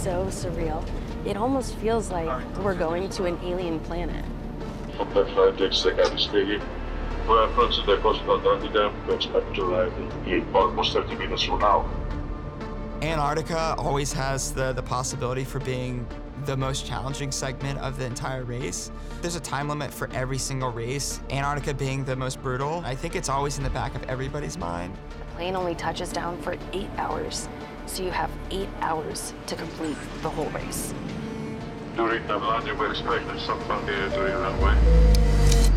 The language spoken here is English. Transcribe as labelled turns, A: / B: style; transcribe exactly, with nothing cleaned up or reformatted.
A: so surreal. It almost feels like we're going to an alien planet.
B: Flight käynnistyy. Perhaps the coast of Antarctica, we expect to arrive in almost thirty minutes from now.
C: Antarctica always has the, the possibility for being the most challenging segment of the entire race. There's a time limit for every single race, Antarctica being the most brutal. I think it's always in the back of everybody's mind.
A: The plane only touches down for eight hours, so you have eight hours to complete the whole race.
B: During the landing, we expect some fun during the runway.